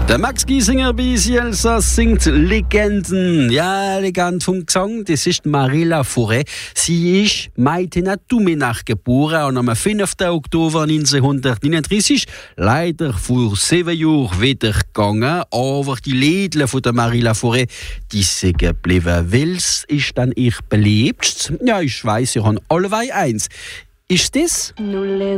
Der Max Giesinger bei Elsa singt Legenden. Ja, Legende vom Gesang, das ist Marie Laforêt. Sie ist Maïtena Touménach geboren und am 5. Oktober 1939 leider vor 7 Jahren wieder gegangen. Aber die Lieder von der Marie Laforêt, die sind geblieben. Welches ist dann ihr beliebst? Ja, ich weiss, ihr habt alle eins. Ist das?